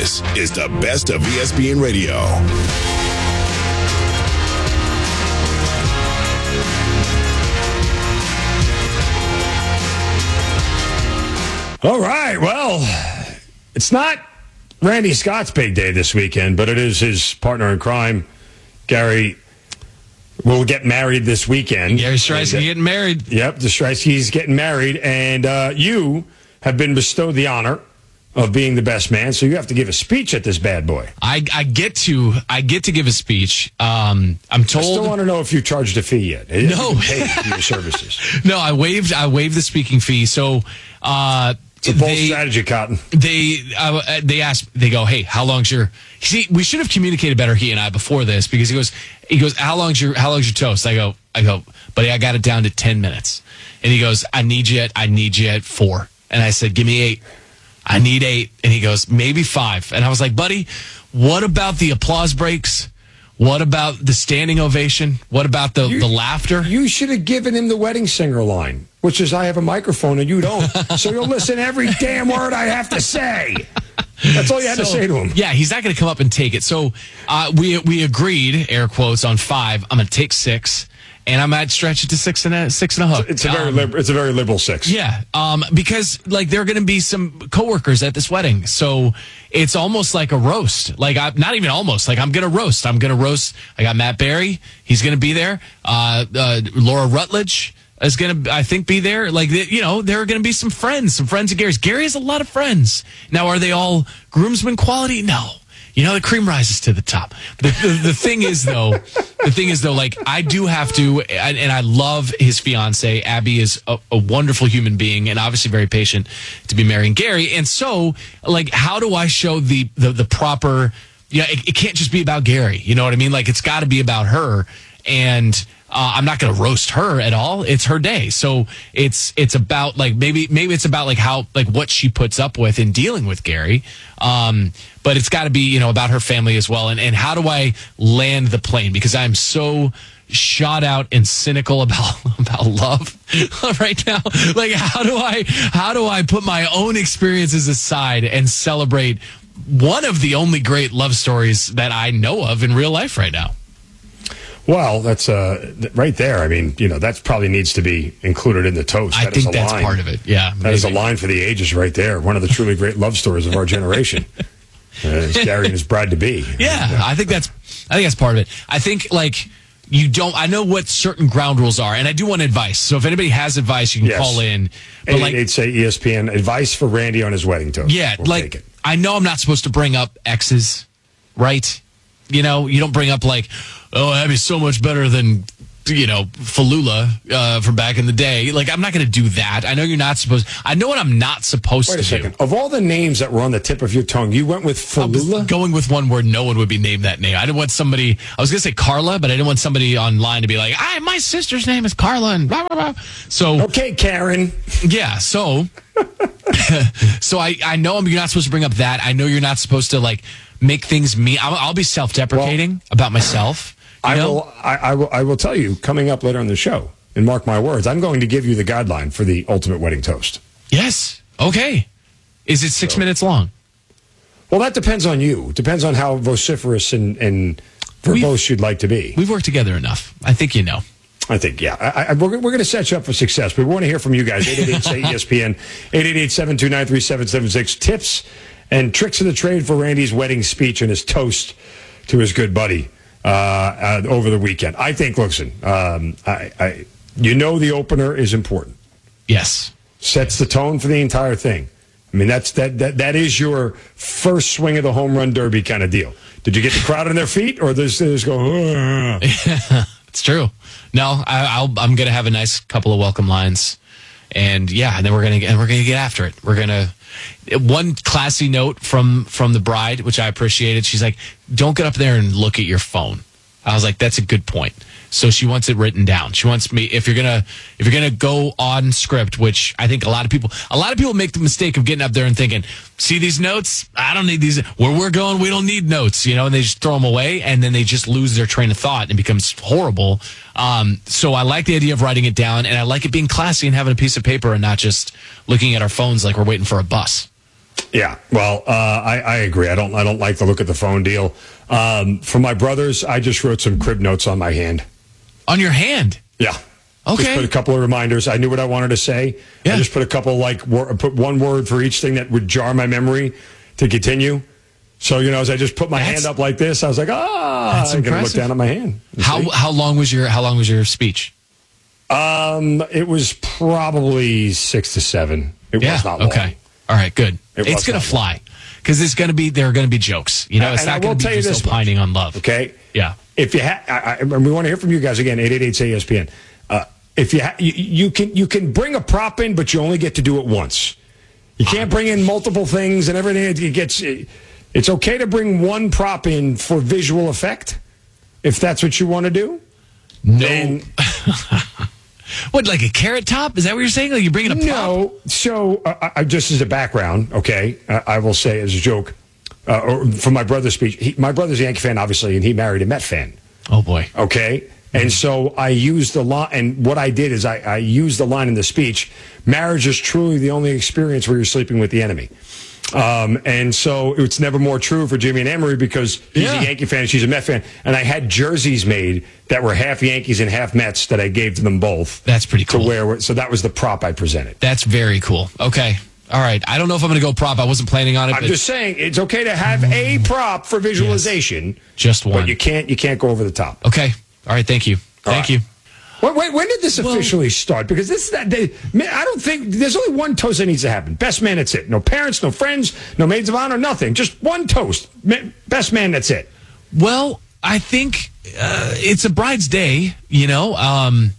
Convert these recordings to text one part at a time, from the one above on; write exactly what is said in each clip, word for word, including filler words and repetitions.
This is the best of E S P N Radio. All right, well, it's not Randy Scott's big day this weekend, but it is his partner in crime, Gary, will get married this weekend. Gary Striewski getting married. Yep, the Striewski's getting married, and uh, you have been bestowed the honor of being the best man, so you have to give a speech at this bad boy. I, I get to I get to give a speech. Um, I'm told. I still want to know if you charged a fee yet. Have No, you paid for your services. No, I waived I waived the speaking fee. So. Uh, It's a bold they, strategy, Cotton. They uh, they asked. They go, hey, how long's your? See, we should have communicated better, he and I, before this, because he goes, he goes, how long's your how long's your toast? I go, I go, buddy, I got it down to ten minutes, and he goes, I need you at I need you at four, and I said, give me eight. I need eight, and he goes, maybe five, and I was like, buddy, what about the applause breaks? What about the standing ovation? What about the, you, the laughter? You should have given him the wedding singer line, which is, I have a microphone and you don't. So you'll listen to every damn word I have to say. That's all you had so, to say to him. Yeah, he's not going to come up and take it. So uh, we we agreed, air quotes, on five. I'm going to take six, and I might stretch it to six and a, six and a hook. It's a very um, liberal, it's a very liberal six. Yeah, um, because like there are going to be some coworkers at this wedding, so it's almost like a roast. Like I'm not even almost like I'm going to roast. I'm going to roast. I got Matt Berry. He's going to be there. Uh, uh, Laura Rutledge is going to, I think, be there. Like, you know, there are going to be some friends, some friends of Gary's. Gary has a lot of friends. Now, are they all groomsmen quality? No. You know, the cream rises to the top. The, the, the thing is, though, the thing is, though, like, I do have to, and, and I love his fiance. Abby is a, a wonderful human being and obviously very patient to be marrying Gary. And so, like, how do I show the, the, the proper, you know, it, it can't just be about Gary. You know what I mean? Like, it's got to be about her. And Uh, I'm not going to roast her at all. It's her day. So it's it's about like maybe maybe it's about like how like what she puts up with in dealing with Gary. Um, but it's got to be, you know, about her family as well. And and how do I land the plane? Because I'm so shot out and cynical about about love right now. Like how do I how do I put my own experiences aside and celebrate one of the only great love stories that I know of in real life right now? Well, that's uh, right there. I mean, you know, that probably needs to be included in the toast. I that think is a that's line. part of it. Yeah, that is a line for the ages right there. One of the truly great love stories of our generation. Uh, it's Gary and his bride to be. Yeah, yeah, I think that's I think that's part of it. I think like you don't. I know what certain ground rules are, and I do want advice. So if anybody has advice, you can yes. call in. But like, eight say E S P N advice for Randy on his wedding toast. Yeah, we'll like take it. I know I'm not supposed to bring up exes, right? You know, you don't bring up like, oh, Abby's so much better than, you know, Falula uh, from back in the day. Like, I'm not going to do that. I know you're not supposed. I know what I'm not supposed Wait to a second. do. Of all the names that were on the tip of your tongue, you went with Falula? Going with one word, no one would be named that name. I didn't want somebody. I was going to say Carla, but I didn't want somebody online to be like, "I my sister's name is Carla," and blah blah blah. So okay, Karen. Yeah. So, so I I know you're not supposed to bring up that. I know you're not supposed to like make things mean. I'll, I'll be self-deprecating well, about myself. You I know? will. I, I will. I will tell you coming up later in the show. And mark my words, I'm going to give you the guideline for the ultimate wedding toast. Yes. Okay. Is it six so, minutes long? Well, that depends on you. It depends on how vociferous and, and verbose you'd like to be. We've worked together enough. I think you know. I think, yeah. I, I, we're we're going to set you up for success, but we want to hear from you guys. eight eight eight, say E S P N, eight eight eight, seven two nine, three seven seven six. Tips and tricks of the trade for Randy's wedding speech and his toast to his good buddy uh, uh, over the weekend. I think, listen, um, I, I, you know the opener is important. Yes. Sets the tone for the entire thing. I mean, that's that that that is your first swing of the home run derby kind of deal. Did you get the crowd on their feet, or does they just go? Ugh? It's true. No, I, I'll, I'm going to have a nice couple of welcome lines, and yeah, and then we're going to and we're going to get after it. We're going to one classy note from from the bride, which I appreciated. She's like, "Don't get up there and look at your phone." I was like, "That's a good point." So she wants it written down. She wants me, if you're gonna if you're gonna go on script, which I think a lot of people a lot of people make the mistake of getting up there and thinking, see these notes? I don't need these. Where we're going, we don't need notes, you know, and they just throw them away, and then they just lose their train of thought and it becomes horrible. Um, so I like the idea of writing it down, and I like it being classy and having a piece of paper and not just looking at our phones like we're waiting for a bus. Yeah, well, uh, I, I agree. I don't I don't like the look at the phone deal. Um, for my brothers, I just wrote some crib notes on my hand. On your hand? Yeah. Okay. Just put a couple of reminders. I knew what I wanted to say. Yeah. I just put a couple, like, wor- put one word for each thing that would jar my memory to continue. So, you know, as I just put my That's, hand up like this, I was like, ah, that's I'm going to look impressive. down at my hand. How See? how long was your how long was your speech? Um, it was probably six to seven. It Yeah. was not long. Okay. All right. Good. It it's was going not to fly because it's going to be there are going to be jokes. You know, Uh, it's and I not will going to tell be you just this opining on love. Okay. Yeah. If you ha- I, I, and we want to hear from you guys again, eight eight eight say E S P N. Uh, if you, ha- you you can you can bring a prop in, but you only get to do it once. You can't bring in multiple things and everything. It gets. It's okay to bring one prop in for visual effect, if that's what you want to do. No. Then, What, like a carrot top? Is that what you're saying? Like you're bringing a prop? no. So, uh, I, just as a background, okay, uh, I will say as a joke, uh, or from my brother's speech. He, my brother's a Yankee fan, obviously, and he married a Met fan. Oh boy. Okay. And so I used the line, and what I did is I, I used the line in the speech, marriage is truly the only experience where you're sleeping with the enemy. Um, and so it's never more true for Jimmy and Emery because he's Yeah. a Yankee fan, she's a Met fan. And I had jerseys made that were half Yankees and half Mets that I gave to them both. That's pretty cool. To wear. So that was the prop I presented. That's very cool. Okay. All right. I don't know if I'm going to go prop. I wasn't planning on it. I'm but just saying it's okay to have a prop for visualization. Just one. But you can't you can't go over the top. Okay. All right. Thank you. All Thank right. you. Wait, wait, when did this Well- officially start? Because this that they, I don't think there's only one toast that needs to happen. Best man, that's it. No parents, no friends, no maids of honor, nothing. Just one toast. Ma- Best man, that's it. Well, I think uh, it's a bride's day, you know. Um,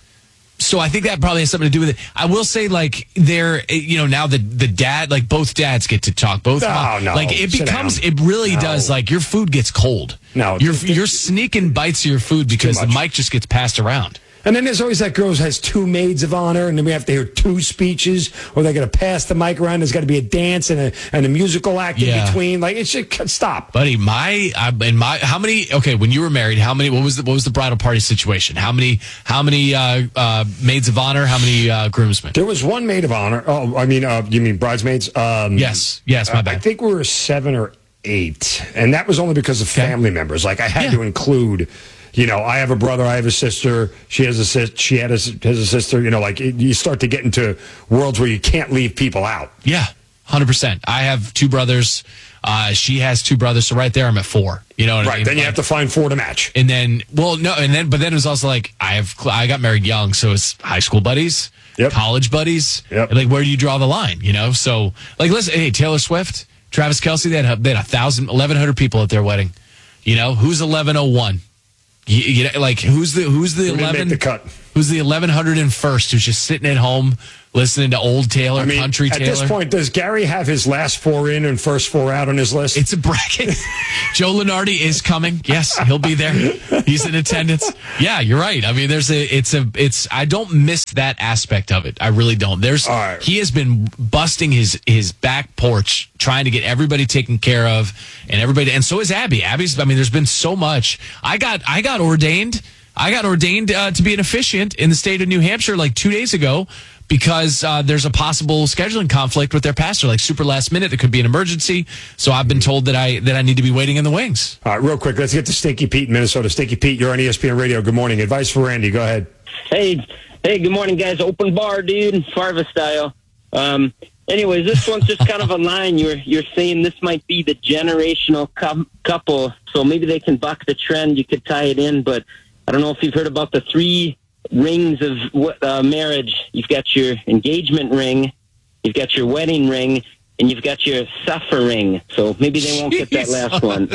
so I think that probably has something to do with it. I will say, like, there, you know, now the the dad, like, both dads get to talk. Both, No, mom- no, like, it sit becomes, down. it really No. does. Like, your food gets cold. No, you're th- th- you're sneaking bites of your food because the much. mic just gets passed around. And then there's always that girl who has two maids of honor, and then we have to hear two speeches, or they're going to pass the mic around. There's got to be a dance and a and a musical act Yeah. in between. Like, it should stop. Buddy, my I, and my how many? Okay, when you were married, how many? What was the what was the bridal party situation? How many? How many uh, uh, maids of honor? How many uh, groomsmen? There was one maid of honor. Oh, I mean, uh, you mean bridesmaids? Um, Yes, yes, my I bad. think we were seven or eight, and that was only because of family members. Like I had Yeah. to include, you know, I have a brother, I have a sister, she has a sis, she had a, has a sister. You know, like it, you start to get into worlds where you can't leave people out. Yeah, one hundred percent. I have two brothers. Uh, she has two brothers, so right there I'm at four. You know what I Right. mean? Then you Like, have to find four to match. and then, well, no, and then, but then it was also like I have, I got married young, so it's high school buddies, Yep. college buddies. Yep. And like, where do you draw the line? You know, so like, listen, hey, Taylor Swift, Travis Kelce, they had, they had a thousand, eleven hundred people at their wedding. You know, who's eleven oh one? You, you know, like who's the who's the Who didn't eleven? make the cut? Who's the eleven hundred and first? Who's just sitting at home listening to old Taylor, I mean, country at Taylor? this point, does Gary have his last four in and first four out on his list? It's a bracket. Joe Lenardi is coming. Yes, he'll be there. He's in attendance. Yeah, you're right. I mean, there's a, it's a, it's, I don't miss that aspect of it. I really don't. There's, All right. he has been busting his, his back porch, trying to get everybody taken care of and everybody, and so is Abby. Abby's, I mean, there's been so much. I got, I got ordained. I got ordained uh, to be an officiant in the state of New Hampshire like two days ago. Because uh, there's a possible scheduling conflict with their pastor, like super last minute. There could be an emergency, so I've been told that I that I need to be waiting in the wings. All right, real quick, let's get to Stinky Pete in Minnesota. Stinky Pete, you're on E S P N Radio. Good morning. Advice for Randy. Go ahead. Hey, hey, good morning, guys. Open bar, dude, Farva style. Um, anyways, this one's just kind of a line. You're you're saying this might be the generational cou- couple, so maybe they can buck the trend. You could tie it in, but I don't know if you've heard about the three rings of uh, marriage. You've got your engagement ring, you've got your wedding ring, and you've got your suffering. So maybe they won't get that last one.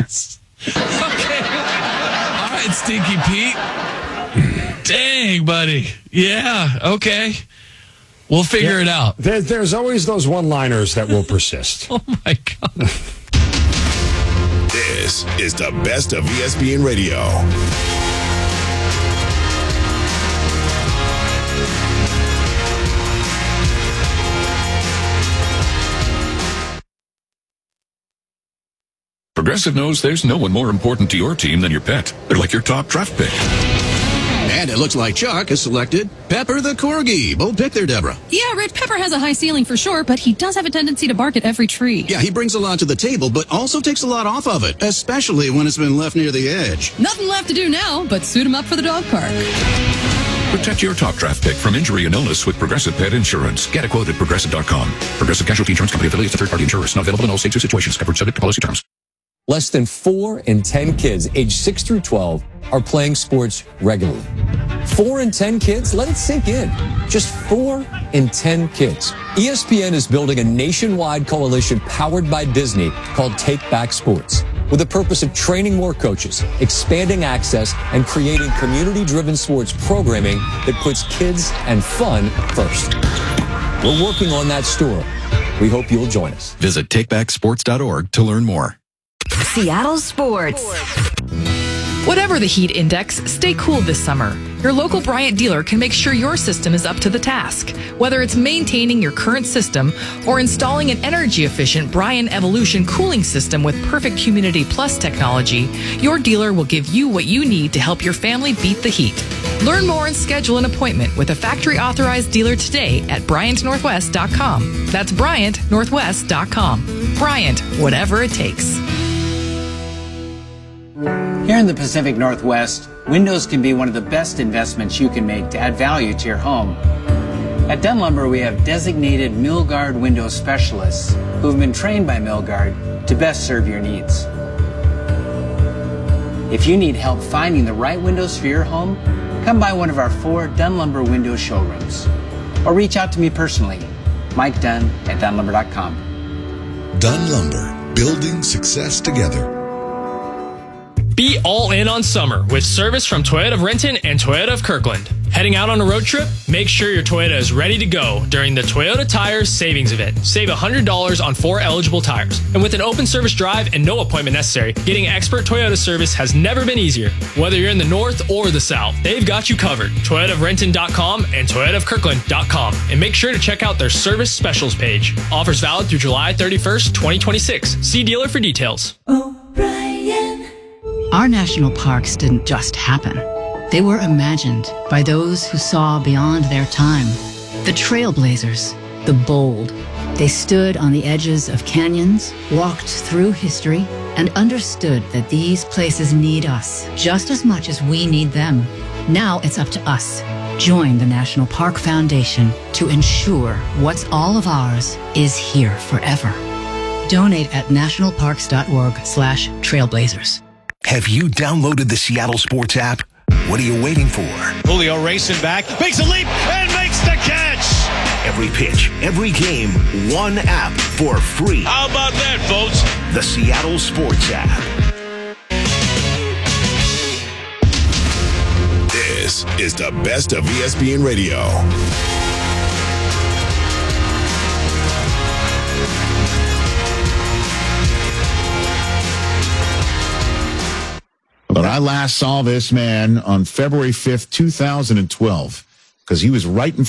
Okay. All right, Stinky Pete. Dang, buddy. Yeah, okay. We'll figure it out. There, there's always those one-liners that will persist. Oh, my God. This is the best of E S P N Radio. Progressive knows there's no one more important to your team than your pet. They're like your top draft pick. And it looks like Chuck has selected Pepper the Corgi. Bold pick there, Deborah. Yeah, Rich, Pepper has a high ceiling for sure, but he does have a tendency to bark at every tree. Yeah, he brings a lot to the table, but also takes a lot off of it, especially when it's been left near the edge. Nothing left to do now but suit him up for the dog park. Protect your top draft pick from injury and illness with Progressive Pet Insurance. Get a quote at Progressive dot com. Progressive Casualty Insurance Company affiliates and third-party insurers. Not available in all states or situations. Covered subject to policy terms. Less than four in ten kids aged six through twelve are playing sports regularly. Four in ten kids? Let it sink in. Just four in ten kids. E S P N is building a nationwide coalition powered by Disney called Take Back Sports, with the purpose of training more coaches, expanding access, and creating community-driven sports programming that puts kids and fun first. We're working on that story. We hope you'll join us. Visit take back sports dot org to learn more. Seattle Sports. Whatever the heat index, stay cool this summer. Your local Bryant dealer can make sure your system is up to the task. Whether it's maintaining your current system or installing an energy-efficient Bryant Evolution cooling system with perfect Humidity Plus technology, your dealer will give you what you need to help your family beat the heat. Learn more and schedule an appointment with a factory-authorized dealer today at Bryant Northwest dot com. That's Bryant Northwest dot com. Bryant, whatever it takes. Here in the Pacific Northwest, windows can be one of the best investments you can make to add value to your home. At Dunn Lumber, we have designated Milgard window specialists who have been trained by Milgard to best serve your needs. If you need help finding the right windows for your home, come by one of our four Dunn Lumber window showrooms or reach out to me personally, Mike Dunn at Dunn Lumber dot com. Dunn Lumber, building success together. Be all in on summer with service from Toyota of Renton and Toyota of Kirkland. Heading out on a road trip? Make sure your Toyota is ready to go during the Toyota Tires Savings Event. Save one hundred dollars on four eligible tires. And with an open service drive and no appointment necessary, getting expert Toyota service has never been easier. Whether you're in the north or the south, they've got you covered. Toyota of Renton dot com and Toyota of Kirkland dot com. And make sure to check out their service specials page. Offers valid through July thirty-first, twenty twenty-six. See dealer for details. O'Brien. Our national parks didn't just happen. They were imagined by those who saw beyond their time. The trailblazers, the bold. They stood on the edges of canyons, walked through history, and understood that these places need us just as much as we need them. Now it's up to us. Join the National Park Foundation to ensure what's all of ours is here forever. Donate at nationalparks.org slash trailblazers. Have you downloaded the Seattle Sports app? What are you waiting for? Julio racing back, makes a leap, and makes the catch! Every pitch, every game, one app for free. How about that, folks? The Seattle Sports app. This is the best of E S P N Radio. But I last saw this man on February fifth, two thousand twelve, because he was right in